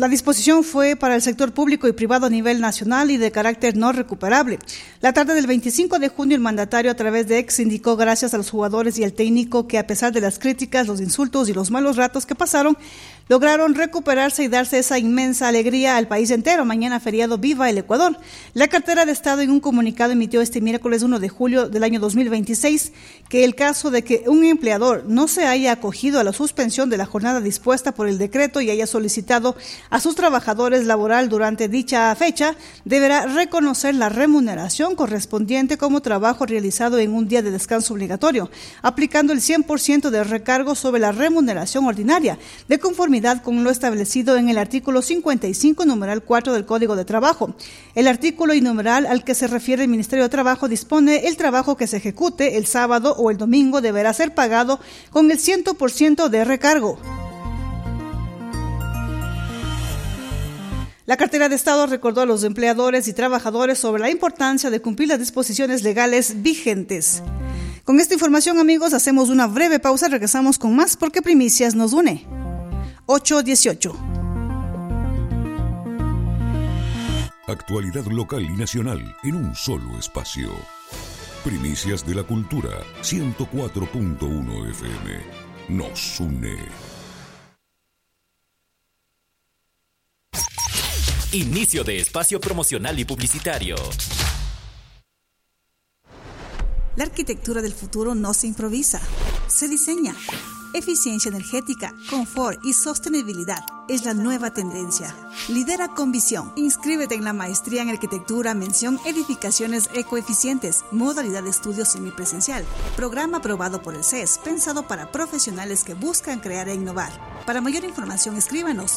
La disposición fue para el sector público y privado a nivel nacional y de carácter no recuperable. La tarde del 25 de junio, el mandatario a través de X indicó gracias a los jugadores y al técnico que a pesar de las críticas, los insultos y los malos ratos que pasaron, lograron recuperarse y darse esa inmensa alegría al país entero. Mañana feriado, viva el Ecuador. La cartera de Estado en un comunicado emitió este miércoles 1 de julio del año 2026 que el caso de que un empleador no se haya acogido a la suspensión de la jornada dispuesta por el decreto y haya solicitado a sus trabajadores laboral durante dicha fecha, deberá reconocer la remuneración correspondiente como trabajo realizado en un día de descanso obligatorio, aplicando el 100% de recargo sobre la remuneración ordinaria, de conformidad con lo establecido en el artículo 55, numeral 4 del Código de Trabajo. El artículo y numeral al que se refiere el Ministerio de Trabajo dispone el trabajo que se ejecute el sábado o el domingo deberá ser pagado con el 100% de recargo. La cartera de Estado recordó a los empleadores y trabajadores sobre la importancia de cumplir las disposiciones legales vigentes. Con esta información, amigos, hacemos una breve pausa. Regresamos con más porque Primicias nos une. 8:18. Actualidad local y nacional en un solo espacio. Primicias de la Cultura, 104.1 FM. Nos une. Inicio de espacio promocional y publicitario. La arquitectura del futuro no se improvisa, se diseña. Eficiencia energética, confort y sostenibilidad es la nueva tendencia. Lidera con visión. Inscríbete en la maestría en arquitectura, mención edificaciones ecoeficientes, modalidad de estudio semipresencial. Programa aprobado por el CES, pensado para profesionales que buscan crear e innovar. Para mayor información, escríbanos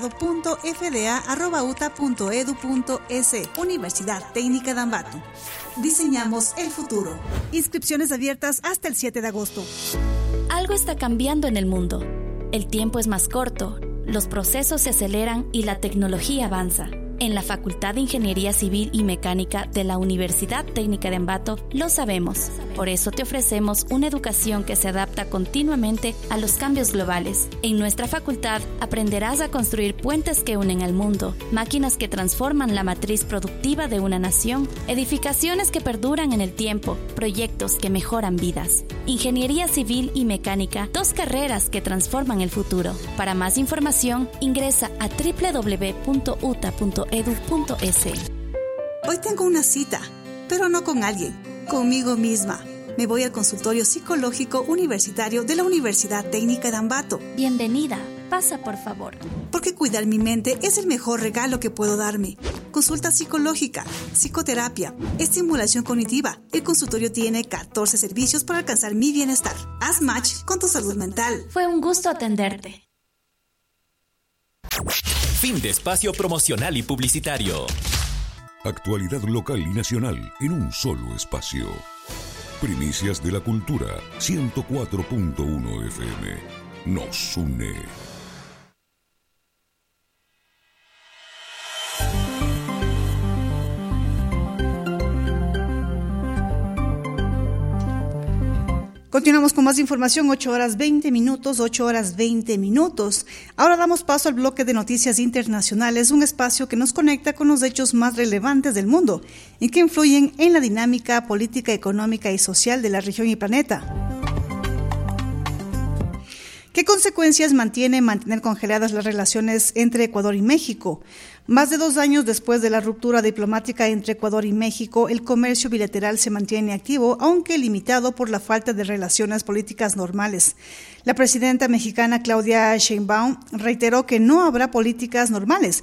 posgrado.fda@uta.edu.es. Universidad Técnica de Ambato. Diseñamos el futuro. Inscripciones abiertas hasta el 7 de agosto. Algo está cambiando en el mundo. El tiempo es más corto, los procesos se aceleran y la tecnología avanza. En la Facultad de Ingeniería Civil y Mecánica de la Universidad Técnica de Ambato lo sabemos. Por eso te ofrecemos una educación que se adapta continuamente a los cambios globales. En nuestra facultad aprenderás a construir puentes que unen al mundo, máquinas que transforman la matriz productiva de una nación, edificaciones que perduran en el tiempo, proyectos que mejoran vidas. Ingeniería Civil y Mecánica, 2 carreras que transforman el futuro. Para más información, ingresa a www.uta.edu.es. Hoy tengo una cita, pero no con alguien, conmigo misma. Me voy al consultorio psicológico universitario de la Universidad Técnica de Ambato. Bienvenida, pasa por favor. Porque cuidar mi mente es el mejor regalo que puedo darme. Consulta psicológica, psicoterapia, estimulación cognitiva. El consultorio tiene 14 servicios para alcanzar mi bienestar. Haz match con tu salud mental. Fue un gusto atenderte. Fin de espacio promocional y publicitario. Actualidad local y nacional en un solo espacio. Primicias de la Cultura, 104.1 FM. Nos une. Continuamos con más información, 8 horas 20 minutos. Ahora damos paso al bloque de noticias internacionales, un espacio que nos conecta con los hechos más relevantes del mundo y que influyen en la dinámica política, económica y social de la región y planeta. ¿Qué consecuencias mantener congeladas las relaciones entre Ecuador y México? Más de 2 años después de la ruptura diplomática entre Ecuador y México, el comercio bilateral se mantiene activo, aunque limitado por la falta de relaciones políticas normales. La presidenta mexicana Claudia Sheinbaum reiteró que no habrá políticas normales.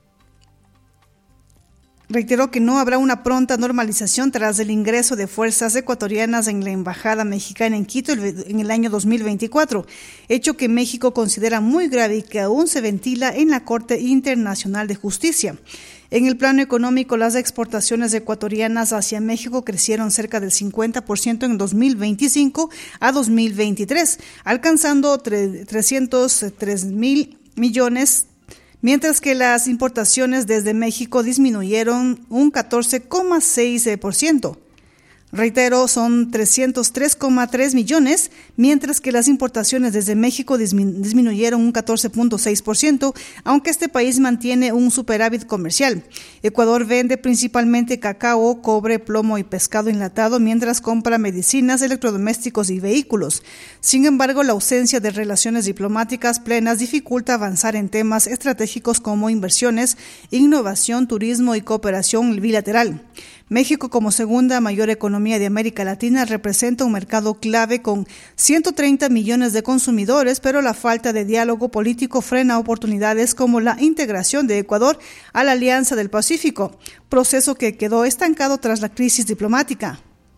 Reiteró que no habrá una pronta normalización tras el ingreso de fuerzas ecuatorianas en la embajada mexicana en Quito en el año 2024, hecho que México considera muy grave y que aún se ventila en la Corte Internacional de Justicia. En el plano económico, las exportaciones ecuatorianas hacia México crecieron cerca del 50% en 2025 a 2023, alcanzando 303,000 millones, mientras que las importaciones desde México disminuyeron un 14,6%. Reitero, son 303,3 millones, mientras que las importaciones desde México disminuyeron un 14,6%, aunque este país mantiene un superávit comercial. Ecuador vende principalmente cacao, cobre, plomo y pescado enlatado, mientras compra medicinas, electrodomésticos y vehículos. Sin embargo, la ausencia de relaciones diplomáticas plenas dificulta avanzar en temas estratégicos como inversiones, innovación, turismo y cooperación bilateral. México, como segunda mayor economía de América Latina, representa un mercado clave con 130 millones de consumidores, pero la falta de diálogo político frena oportunidades como la integración de Ecuador a la Alianza del Pacífico, proceso que quedó estancado tras la crisis diplomática.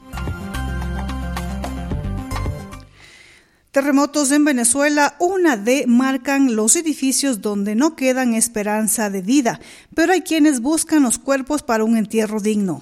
Terremotos en Venezuela, una D marcan los edificios donde no quedan esperanza de vida, pero hay quienes buscan los cuerpos para un entierro digno.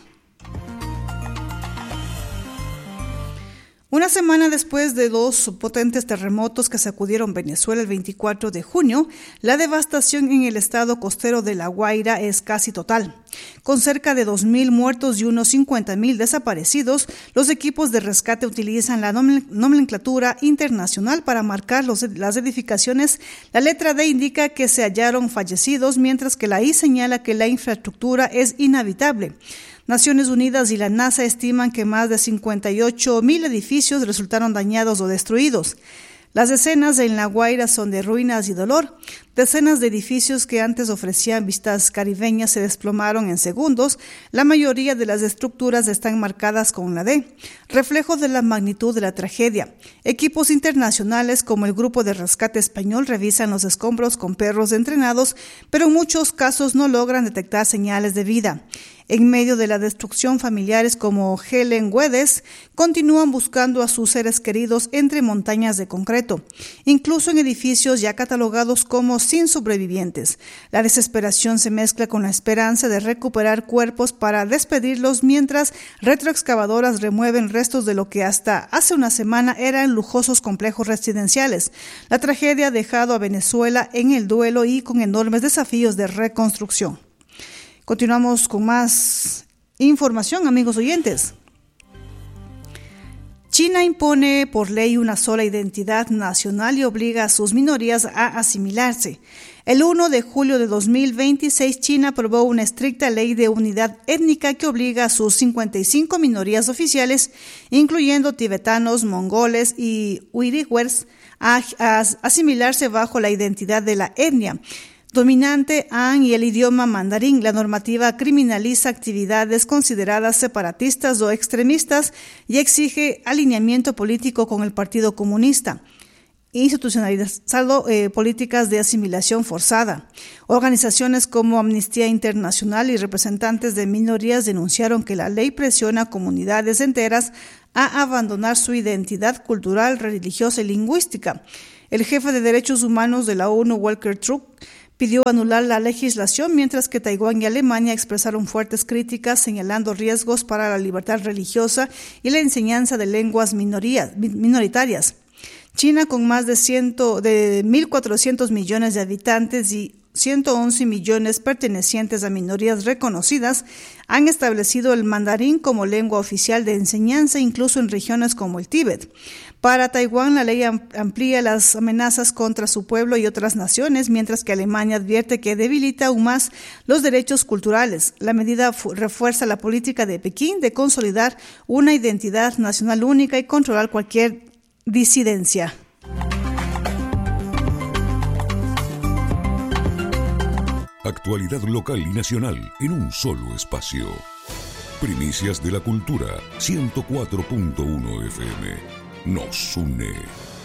Una semana después de dos potentes terremotos que sacudieron Venezuela el 24 de junio, la devastación en el estado costero de La Guaira es casi total. Con cerca de 2.000 muertos y unos 50.000 desaparecidos, los equipos de rescate utilizan la nomenclatura internacional para marcar las edificaciones. La letra D indica que se hallaron fallecidos, mientras que la I señala que la infraestructura es inhabitable. Naciones Unidas y la NASA estiman que más de 58.000 edificios resultaron dañados o destruidos. Las escenas en La Guaira son de ruinas y dolor. Decenas de edificios que antes ofrecían vistas caribeñas se desplomaron en segundos. La mayoría de las estructuras están marcadas con la D, reflejo de la magnitud de la tragedia. Equipos internacionales como el Grupo de Rescate Español revisan los escombros con perros entrenados, pero en muchos casos no logran detectar señales de vida. En medio de la destrucción, familiares como Helen Guedes continúan buscando a sus seres queridos entre montañas de concreto, incluso en edificios ya catalogados como sin sobrevivientes. La desesperación se mezcla con la esperanza de recuperar cuerpos para despedirlos, mientras retroexcavadoras remueven restos de lo que hasta hace una semana eran lujosos complejos residenciales. La tragedia ha dejado a Venezuela en el duelo y con enormes desafíos de reconstrucción. Continuamos con más información, amigos oyentes. China impone por ley una sola identidad nacional y obliga a sus minorías a asimilarse. El 1 de julio de 2026, China aprobó una estricta ley de unidad étnica que obliga a sus 55 minorías oficiales, incluyendo tibetanos, mongoles y uigures, a asimilarse bajo la identidad de la etnia dominante Han y el idioma mandarín. La normativa criminaliza actividades consideradas separatistas o extremistas y exige alineamiento político con el Partido Comunista, institucionalizando políticas de asimilación forzada. Organizaciones como Amnistía Internacional y representantes de minorías denunciaron que la ley presiona a comunidades enteras a abandonar su identidad cultural, religiosa y lingüística. El jefe de derechos humanos de la ONU, Volker Turk, pidió anular la legislación, mientras que Taiwán y Alemania expresaron fuertes críticas, señalando riesgos para la libertad religiosa y la enseñanza de lenguas minoritarias. China, con más de 1.400 millones de habitantes y 111 millones pertenecientes a minorías reconocidas, han establecido el mandarín como lengua oficial de enseñanza, incluso en regiones como el Tíbet. Para Taiwán, la ley amplía las amenazas contra su pueblo y otras naciones, mientras que Alemania advierte que debilita aún más los derechos culturales. La medida refuerza la política de Pekín de consolidar una identidad nacional única y controlar cualquier disidencia. Actualidad local y nacional en un solo espacio. Primicias de la Cultura, 104.1 FM. Nos une.